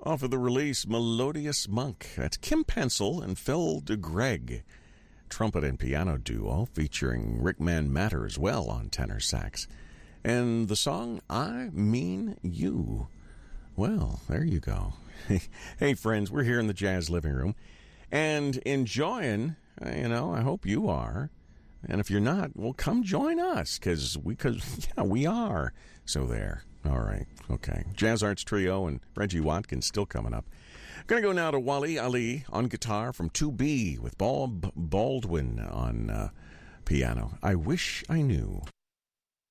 Off of the release Melodious Monk. That's Kim Pencil and Phil DeGreg. Trumpet and piano duo featuring Rickman Matter as well on tenor sax. And the song I Mean You. Well, there you go. Hey friends, we're here in the Jazz Living Room and enjoying, I hope you are. And if you're not, well, come join us because we are. So there. All right. Okay. Jazz Arts Trio and Reggie Watkins still coming up. Going to go now to Wally Ali on guitar from 2B with Bob Baldwin on piano. I Wish I Knew.